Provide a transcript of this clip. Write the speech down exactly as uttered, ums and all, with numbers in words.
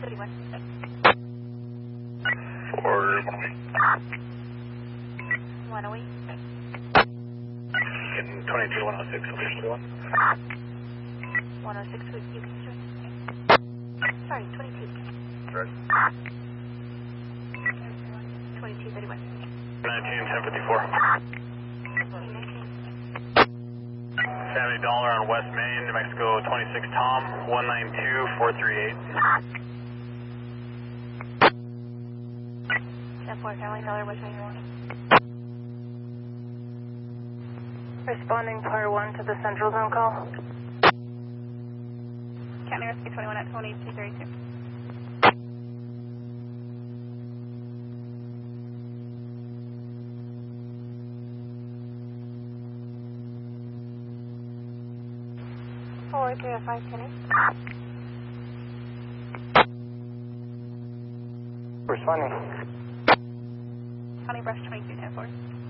thirty-one. For one week. One a week. In twenty-two one oh six, officially one. one oh six, you can join. Sorry, twenty-two. Right. twenty-two thirty-one. nineteen ten fifty-four. Seventy dollar on West Main, New Mexico twenty-six Tom, one nine two four three eight. ten four, family dollar, West Main. Responding Par one to the Central Zone call. County Rescue twenty-one at twenty-two thirty-two. four three oh five, Kenny. Responding. County Brush twenty-two ten four.